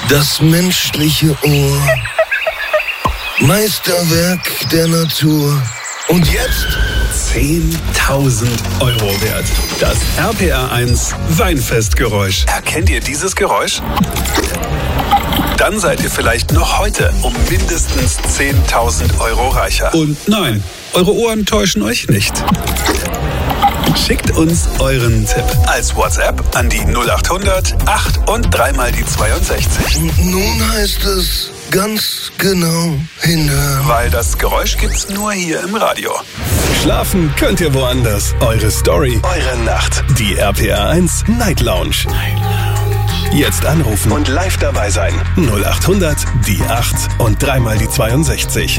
Das menschliche Ohr. Meisterwerk der Natur. Und jetzt 10.000 Euro wert. Das RPR1 Weinfestgeräusch. Erkennt ihr dieses Geräusch? Dann seid ihr vielleicht noch heute um mindestens 10.000 Euro reicher. Und nein, eure Ohren täuschen euch nicht. Schickt uns euren Tipp als WhatsApp an die 0800 8 und 3 mal die 62. Und nun heißt es ganz genau hinhören. Weil das Geräusch gibt's nur hier im Radio. Schlafen könnt ihr woanders. Eure Story, eure Nacht. Die RPR1 Night Lounge. Jetzt anrufen und live dabei sein. 0800 die 8 und 3 mal die 62.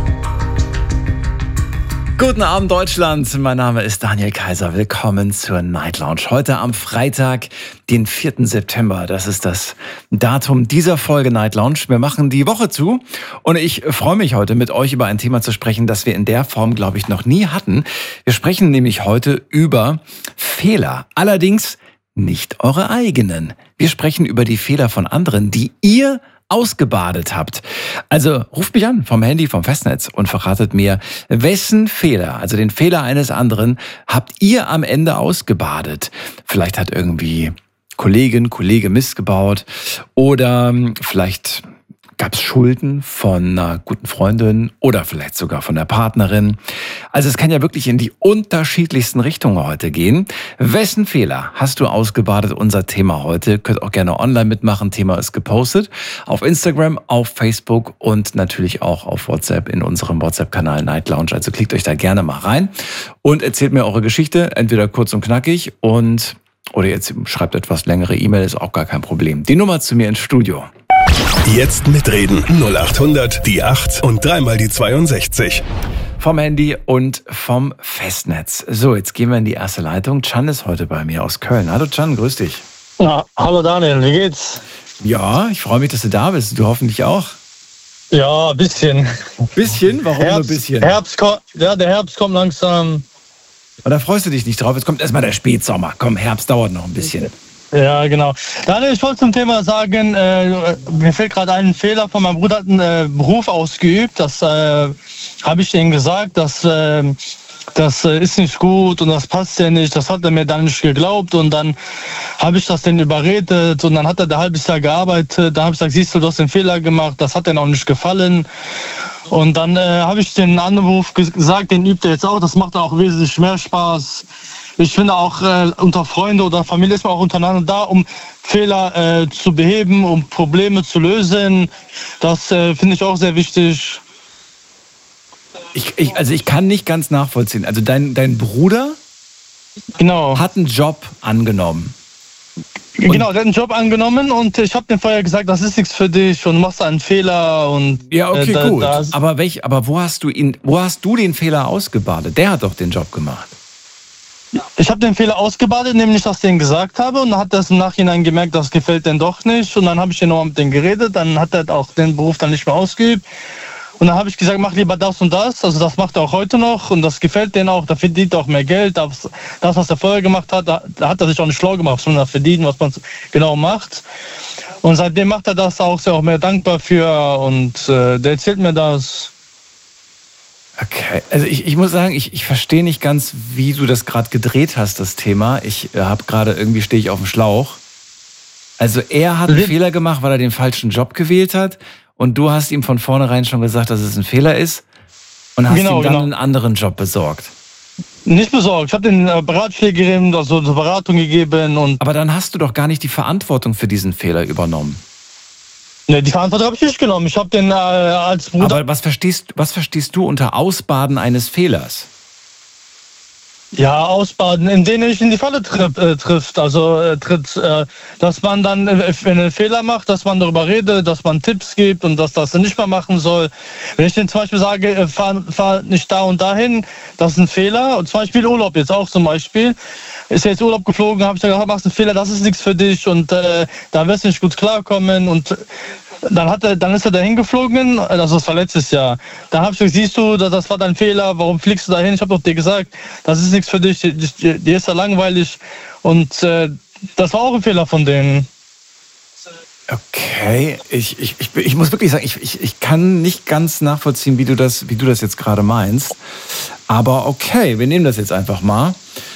Guten Abend Deutschland, mein Name ist Daniel Kaiser. Willkommen zur Night Lounge. Heute am Freitag, den 4. September. Das ist das Datum dieser Folge Night Lounge. Wir machen die Woche zu und ich freue mich heute mit euch über ein Thema zu sprechen, das wir in der Form, glaube ich, noch nie hatten. Wir sprechen nämlich heute über Fehler. Allerdings nicht eure eigenen. Wir sprechen über die Fehler von anderen, die ihr ausgebadet habt. Also ruft mich an vom Handy, vom Festnetz und verratet mir, wessen Fehler, also den Fehler eines anderen, habt ihr am Ende ausgebadet? Vielleicht hat irgendwie Kollege Mist gebaut oder vielleicht gab es Schulden von einer guten Freundin oder vielleicht sogar von der Partnerin. Also es kann ja wirklich in die unterschiedlichsten Richtungen heute gehen. Wessen Fehler hast du ausgebadet? Unser Thema heute. Könnt auch gerne online mitmachen. Thema ist gepostet auf Instagram, auf Facebook und natürlich auch auf WhatsApp in unserem WhatsApp-Kanal Night Lounge. Also klickt euch da gerne mal rein und erzählt mir eure Geschichte, entweder kurz und knackig oder jetzt schreibt etwas längere E-Mail, ist auch gar kein Problem. Die Nummer zu mir ins Studio. Jetzt mitreden. 0800 die 8 und 3 mal die 62. Vom Handy und vom Festnetz. So, jetzt gehen wir in die erste Leitung. Can ist heute bei mir aus Köln. Hallo Can, grüß dich. Ja, hallo Daniel, wie geht's? Ja, ich freue mich, dass du da bist. Du hoffentlich auch. Ja, ein bisschen. Bisschen? Warum nur ein bisschen? Der Herbst kommt langsam. Und da freust du dich nicht drauf. Jetzt kommt erstmal der Spätsommer. Komm, Herbst dauert noch ein bisschen. Ja, genau. Daniel, ich wollte zum Thema sagen, mir fällt gerade ein Fehler von meinem Bruder, hat einen Beruf ausgeübt. Das habe ich ihm gesagt, das ist nicht gut und das passt ja nicht. Das hat er mir dann nicht geglaubt und dann habe ich das den überredet und dann hat er ein halbes Jahr gearbeitet. Da habe ich gesagt, siehst du, du hast den Fehler gemacht, das hat ihm auch nicht gefallen. Und dann habe ich den anderen Beruf gesagt, den übt er jetzt auch, das macht auch wesentlich mehr Spaß. Ich finde auch unter Freunde oder Familie ist man auch untereinander da, um Fehler zu beheben, um Probleme zu lösen. Das finde ich auch sehr wichtig. Ich kann nicht ganz nachvollziehen. Also dein Bruder hat einen Job angenommen. Genau, der hat einen Job angenommen und ich habe dem vorher gesagt, das ist nichts für dich und du machst einen Fehler. Und, ja, okay, gut. Aber wo hast du den Fehler ausgebadet? Der hat doch den Job gemacht. Ich habe den Fehler ausgebadet, nämlich, dass ich den gesagt habe und dann hat er es im Nachhinein gemerkt, das gefällt denn doch nicht und dann habe ich nochmal mit dem geredet, dann hat er auch den Beruf dann nicht mehr ausgeübt und dann habe ich gesagt, mach lieber das und das, also das macht er auch heute noch und das gefällt denen auch, da verdient er auch mehr Geld, das, was er vorher gemacht hat, da hat er sich auch nicht schlau gemacht, sondern verdienen, was man genau macht und seitdem macht er das auch, ist er auch mehr dankbar für und der erzählt mir das. Okay, also ich muss sagen, ich verstehe nicht ganz, wie du das gerade gedreht hast, das Thema. Ich habe gerade, irgendwie stehe ich auf dem Schlauch. Also er hat einen Fehler gemacht, weil er den falschen Job gewählt hat und du hast ihm von vornherein schon gesagt, dass es ein Fehler ist und hast ihm dann einen anderen Job besorgt. Nicht besorgt, ich habe den Beratschläge gegeben, also eine Beratung gegeben. Und aber dann hast du doch gar nicht die Verantwortung für diesen Fehler übernommen. Ne, die Verantwortung habe ich nicht genommen. Ich habe den als Bruder... Aber was verstehst du unter Ausbaden eines Fehlers? Ja, ausbaden, indem er nicht in die Falle trifft. Also dass man dann, wenn er einen Fehler macht, dass man darüber redet, dass man Tipps gibt und dass das nicht mehr machen soll. Wenn ich denen zum Beispiel sage, fahr nicht da und dahin, das ist ein Fehler. Und zum Beispiel Urlaub jetzt auch zum Beispiel. Ist jetzt Urlaub geflogen, habe ich gesagt, machst einen Fehler, das ist nichts für dich und da wirst du nicht gut klarkommen und dann ist er dahin geflogen, also das war letztes Jahr. Da habe ich gesagt, siehst du, das war dein Fehler, warum fliegst du dahin? Ich habe doch dir gesagt, das ist nichts für dich, dir ist ja langweilig und das war auch ein Fehler von denen. Okay, ich muss wirklich sagen, ich kann nicht ganz nachvollziehen, wie du das jetzt gerade meinst. Aber okay, wir nehmen das jetzt einfach mal.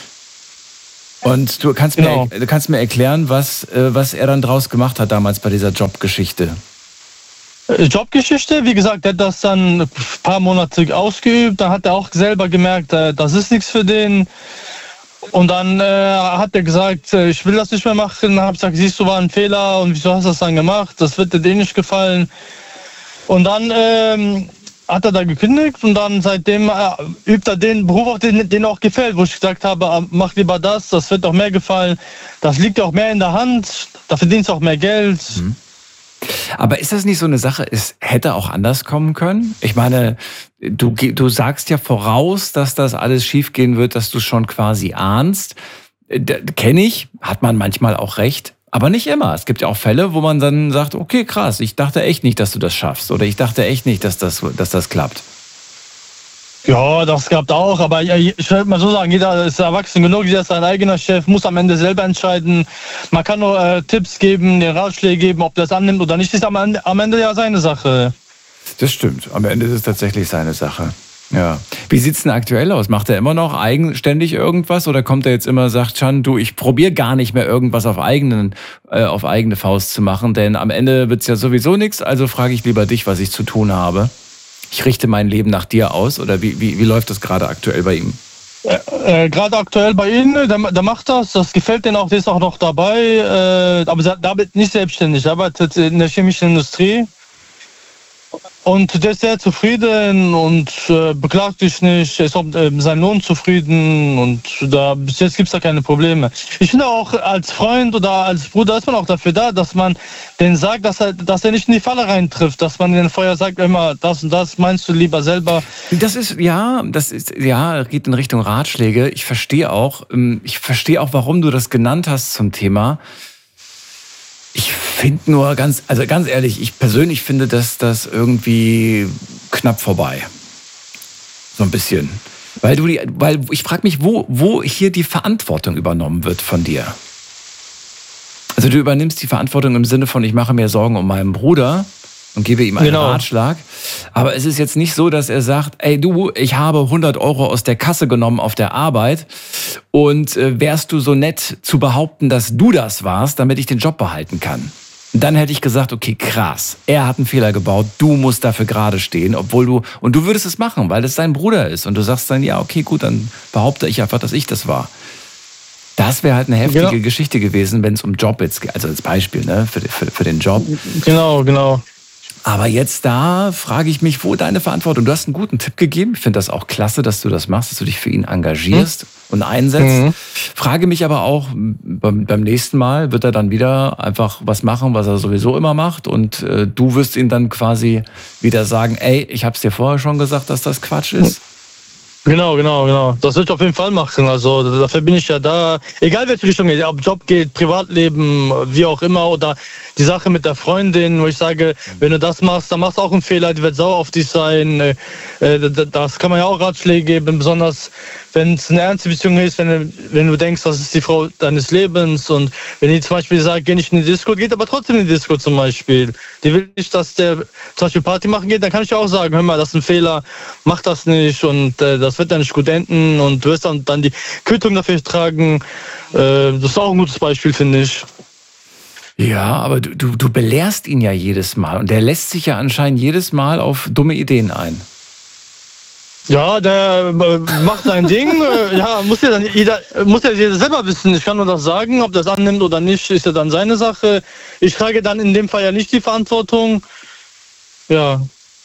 Und du kannst mir erklären, was er dann draus gemacht hat damals bei dieser Jobgeschichte. Jobgeschichte, wie gesagt, der hat das dann ein paar Monate ausgeübt. Dann hat er auch selber gemerkt, das ist nichts für den. Und dann hat er gesagt, ich will das nicht mehr machen. Dann habe ich gesagt, siehst du, war ein Fehler und wieso hast du das dann gemacht? Das wird dir nicht gefallen. Und dann hat er da gekündigt und dann seitdem übt er den Beruf, auch den auch gefällt, wo ich gesagt habe, mach lieber das wird auch mehr gefallen. Das liegt ja auch mehr in der Hand, da verdienst du auch mehr Geld. Mhm. Aber ist das nicht so eine Sache, es hätte auch anders kommen können? Ich meine, du sagst ja voraus, dass das alles schiefgehen wird, dass du schon quasi ahnst. Kenne ich, hat man manchmal auch recht. Aber nicht immer. Es gibt ja auch Fälle, wo man dann sagt, okay, krass, ich dachte echt nicht, dass du das schaffst. Oder ich dachte echt nicht, dass das klappt. Ja, das klappt auch. Aber ich würde mal so sagen, jeder ist erwachsen genug, jeder ist sein eigener Chef, muss am Ende selber entscheiden. Man kann nur Tipps geben, den Ratschläge geben, ob das annimmt oder nicht, ist am Ende ja seine Sache. Das stimmt. Am Ende ist es tatsächlich seine Sache. Ja. Wie sieht's denn aktuell aus? Macht er immer noch eigenständig irgendwas oder kommt er jetzt immer, sagt Can, du, ich probiere gar nicht mehr irgendwas auf eigene Faust zu machen, denn am Ende wird's ja sowieso nichts, also frage ich lieber dich, was ich zu tun habe. Ich richte mein Leben nach dir aus oder wie läuft das gerade aktuell bei ihm? Gerade aktuell bei ihm, der macht das gefällt denen auch, der ist auch noch dabei, aber der arbeitet nicht selbstständig, der arbeitet in der chemischen Industrie. Und der ist sehr zufrieden und beklagt sich nicht, er ist auch mit seinem Lohn zufrieden und bis jetzt gibt es da keine Probleme. Ich finde auch, als Freund oder als Bruder ist man auch dafür da, dass man denen sagt, dass er nicht in die Falle reintrifft, dass man den vorher sagt, immer das und das meinst du lieber selber. Das ist geht in Richtung Ratschläge. Ich verstehe auch, warum du das genannt hast zum Thema. Ich finde nur ganz ehrlich, ich persönlich finde, dass das irgendwie knapp vorbei. So ein bisschen. Weil ich frage mich, wo hier die Verantwortung übernommen wird von dir. Also du übernimmst die Verantwortung im Sinne von, ich mache mir Sorgen um meinen Bruder und gebe ihm einen Ratschlag. Aber es ist jetzt nicht so, dass er sagt, ey du, ich habe 100 Euro aus der Kasse genommen auf der Arbeit und wärst du so nett zu behaupten, dass du das warst, damit ich den Job behalten kann. Dann hätte ich gesagt, okay, krass, er hat einen Fehler gebaut, du musst dafür gerade stehen, und du würdest es machen, weil das dein Bruder ist und du sagst dann, ja, okay, gut, dann behaupte ich einfach, dass ich das war. Das wäre halt eine heftige Geschichte gewesen, wenn es um Job jetzt geht, also als Beispiel, ne, für den Job. Genau. Aber jetzt da frage ich mich, wo deine Verantwortung? Du hast einen guten Tipp gegeben. Ich finde das auch klasse, dass du das machst, dass du dich für ihn engagierst und einsetzt. Frage mich aber auch, beim nächsten Mal wird er dann wieder einfach was machen, was er sowieso immer macht. Und du wirst ihn dann quasi wieder sagen, ey, ich habe es dir vorher schon gesagt, dass das Quatsch ist. Genau. Das will ich auf jeden Fall machen. Also dafür bin ich ja da. Egal welche Richtung geht, ob Job geht, Privatleben, wie auch immer. Oder die Sache mit der Freundin, wo ich sage, wenn du das machst, dann machst du auch einen Fehler, die wird sauer auf dich sein. Das kann man ja auch Ratschläge geben, besonders wenn es eine ernste Beziehung ist, wenn du denkst, das ist die Frau deines Lebens, und wenn die zum Beispiel sagt, geh nicht in die Disco, geht aber trotzdem in die Disco zum Beispiel. Die will nicht, dass der zum Beispiel Party machen geht, dann kann ich ja auch sagen, hör mal, das ist ein Fehler, mach das nicht, und das wird dann nicht gut enden und du wirst dann die Quittung dafür tragen. Das ist auch ein gutes Beispiel, finde ich. Ja, aber du belehrst ihn ja jedes Mal und der lässt sich ja anscheinend jedes Mal auf dumme Ideen ein. Ja, der macht sein Ding. Muss ja jeder selber wissen. Ich kann nur das sagen, ob das annimmt oder nicht, ist ja dann seine Sache. Ich trage dann in dem Fall ja nicht die Verantwortung. Ja.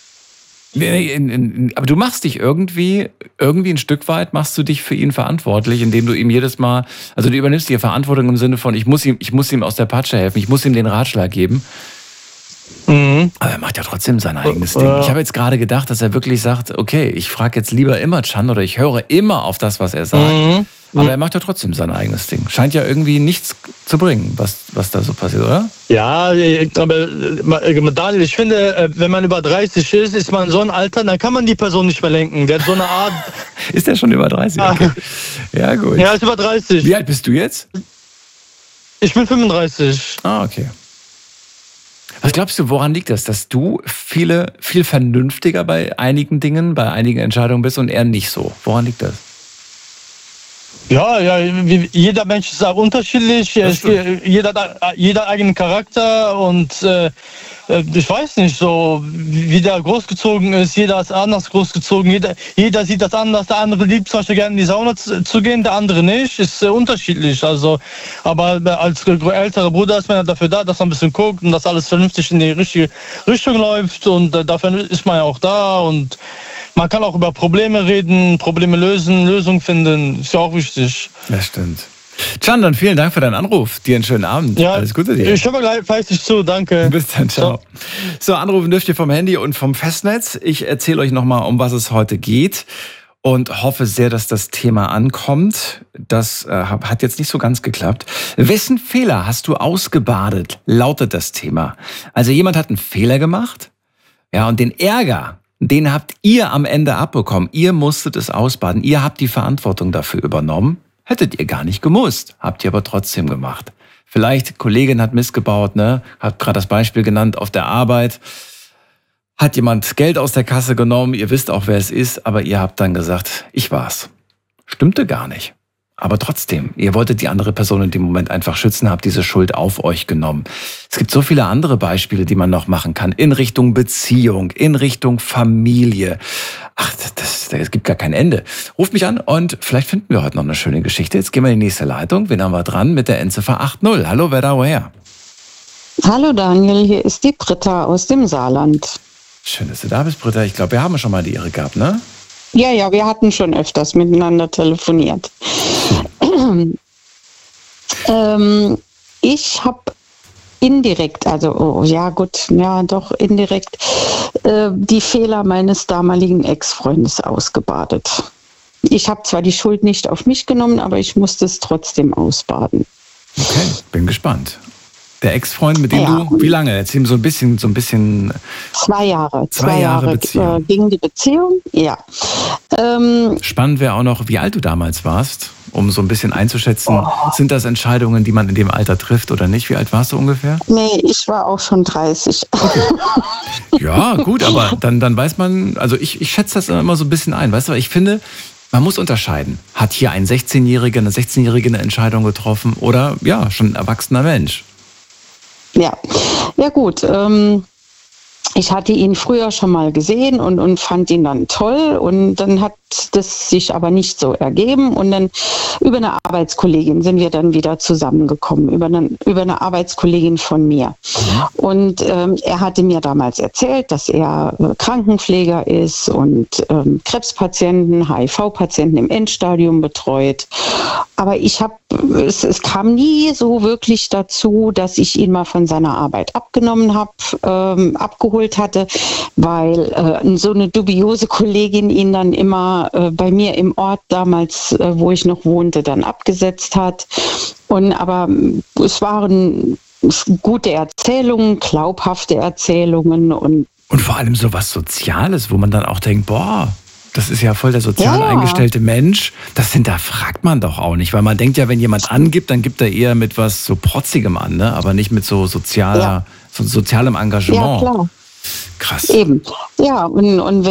Aber du machst dich irgendwie ein Stück weit, machst du dich für ihn verantwortlich, indem du ihm jedes Mal, also du übernimmst die Verantwortung im Sinne von, ich muss ihm aus der Patsche helfen, ich muss ihm den Ratschlag geben. Aber er macht ja trotzdem sein eigenes Ding. Ich habe jetzt gerade gedacht, dass er wirklich sagt, okay, ich frage jetzt lieber immer Can oder ich höre immer auf das, was er sagt. Aber er macht ja trotzdem sein eigenes Ding. Scheint ja irgendwie nichts zu bringen, was da so passiert, oder? Ja, aber Daniel, ich finde, wenn man über 30 ist man so ein Alter, dann kann man die Person nicht mehr lenken. Der hat so eine Art... Ist der schon über 30? Okay. Ja, gut. Ja, ist über 30. Wie alt bist du jetzt? Ich bin 35. Ah, okay. glaubst du, woran liegt das, dass du viel vernünftiger bei einigen Dingen, bei einigen Entscheidungen bist und er nicht so? Woran liegt das? Ja, jeder Mensch ist auch unterschiedlich. Jeder hat eigenen Charakter und ich weiß nicht, so wie der großgezogen ist. Jeder ist anders großgezogen. Jeder sieht das anders. Der andere liebt zum Beispiel gerne in die Sauna zu gehen, der andere nicht. Ist unterschiedlich. Also, aber als älterer Bruder ist man ja dafür da, dass man ein bisschen guckt und dass alles vernünftig in die richtige Richtung läuft. Und dafür ist man ja auch da. Und man kann auch über Probleme reden, Probleme lösen, Lösungen finden. Ist ja auch wichtig. Das stimmt. Can, dann vielen Dank für deinen Anruf. Dir einen schönen Abend. Ja, alles Gute dir. Ich höre gleich fleißig zu. Danke. Bis dann, ciao. So, anrufen dürft ihr vom Handy und vom Festnetz. Ich erzähle euch nochmal, um was es heute geht und hoffe sehr, dass das Thema ankommt. Das hat jetzt nicht so ganz geklappt. Wessen Fehler hast du ausgebadet, lautet das Thema. Also jemand hat einen Fehler gemacht, ja, und den Ärger, den habt ihr am Ende abbekommen. Ihr musstet es ausbaden. Ihr habt die Verantwortung dafür übernommen. Hättet ihr gar nicht gemusst. Habt ihr aber trotzdem gemacht. Vielleicht, Kollegin hat missgebaut, ne? Hat gerade das Beispiel genannt, auf der Arbeit. Hat jemand Geld aus der Kasse genommen. Ihr wisst auch, wer es ist. Aber ihr habt dann gesagt, ich war's. Stimmte gar nicht. Aber trotzdem, ihr wolltet die andere Person in dem Moment einfach schützen, habt diese Schuld auf euch genommen. Es gibt so viele andere Beispiele, die man noch machen kann. In Richtung Beziehung, in Richtung Familie. Ach, das gibt gar kein Ende. Ruft mich an und vielleicht finden wir heute noch eine schöne Geschichte. Jetzt gehen wir in die nächste Leitung. Wen haben wir dran mit der Endziffer 80? Hallo, wer da woher? Hallo Daniel, hier ist die Britta aus dem Saarland. Schön, dass du da bist, Britta. Ich glaube, wir haben schon mal die Ehre gehabt, ne? Ja, wir hatten schon öfters miteinander telefoniert. Ich habe indirekt, indirekt die Fehler meines damaligen Ex-Freundes ausgebadet. Ich habe zwar die Schuld nicht auf mich genommen, aber ich musste es trotzdem ausbaden. Okay, bin gespannt. Der Ex-Freund, mit dem du, wie lange? Erzähl mir so ein bisschen. 2 Jahre. 2 Jahre Beziehung. Ging die Beziehung, ja. Spannend wäre auch noch, wie alt du damals warst, um so ein bisschen einzuschätzen. Sind das Entscheidungen, die man in dem Alter trifft oder nicht? Wie alt warst du ungefähr? Nee, ich war auch schon 30. Okay. Ja, gut, aber dann weiß man, also ich schätze das immer so ein bisschen ein. Weißt du, ich finde, man muss unterscheiden. Hat hier ein 16-Jähriger, eine 16-Jährige eine Entscheidung getroffen oder ja, schon ein erwachsener Mensch? Ja gut. Ich hatte ihn früher schon mal gesehen und fand ihn dann toll und dann hat das sich aber nicht so ergeben und dann über eine Arbeitskollegin sind wir dann wieder zusammengekommen, über eine Arbeitskollegin von mir. Und er hatte mir damals erzählt, dass er Krankenpfleger ist und Krebspatienten, HIV-Patienten im Endstadium betreut. Aber es kam nie so wirklich dazu, dass ich ihn mal von seiner Arbeit abgeholt hatte, weil so eine dubiose Kollegin ihn dann immer bei mir im Ort damals, wo ich noch wohnte, dann abgesetzt hat. Aber es waren gute Erzählungen, glaubhafte Erzählungen und vor allem so was Soziales, wo man dann auch denkt, boah, das ist ja voll der sozial eingestellte Mensch. Da fragt man doch auch nicht, weil man denkt ja, wenn jemand angibt, dann gibt er eher mit was so Protzigem an, ne? Aber nicht mit so sozialem Engagement. Ja, klar. Krass. Eben. Ja, und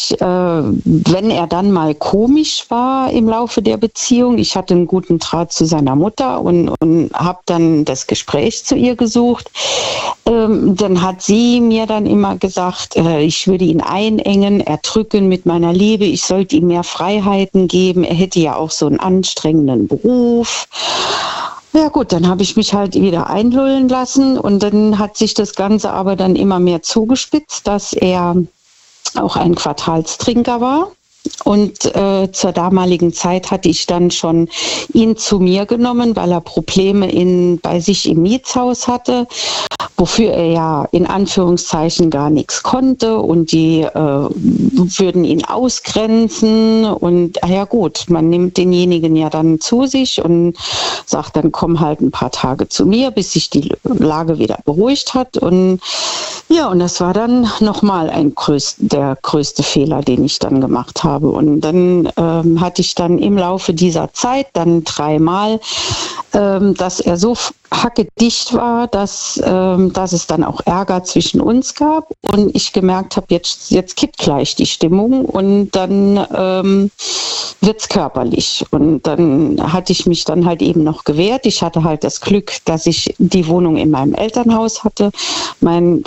wenn er dann mal komisch war im Laufe der Beziehung, ich hatte einen guten Draht zu seiner Mutter und habe dann das Gespräch zu ihr gesucht, dann hat sie mir dann immer gesagt, ich würde ihn einengen, erdrücken mit meiner Liebe, ich sollte ihm mehr Freiheiten geben, er hätte ja auch so einen anstrengenden Beruf. Ja gut, dann habe ich mich halt wieder einlullen lassen und dann hat sich das Ganze aber dann immer mehr zugespitzt, dass er auch ein Quartalstrinker war. Und zur damaligen Zeit hatte ich dann schon ihn zu mir genommen, weil er Probleme bei sich im Mietshaus hatte, wofür er ja in Anführungszeichen gar nichts konnte und die würden ihn ausgrenzen und ja gut, man nimmt denjenigen ja dann zu sich und sagt, dann komm halt ein paar Tage zu mir, bis sich die Lage wieder beruhigt hat und Ja, und das war dann nochmal der größte Fehler, den ich dann gemacht habe. Und dann hatte ich dann im Laufe dieser Zeit dann 3-mal, dass er so hackedicht war, dass es dann auch Ärger zwischen uns gab und ich gemerkt habe, jetzt kippt gleich die Stimmung und dann wird's körperlich. Und dann hatte ich mich dann halt eben noch gewehrt. Ich hatte halt das Glück, dass ich die Wohnung in meinem Elternhaus hatte. Mein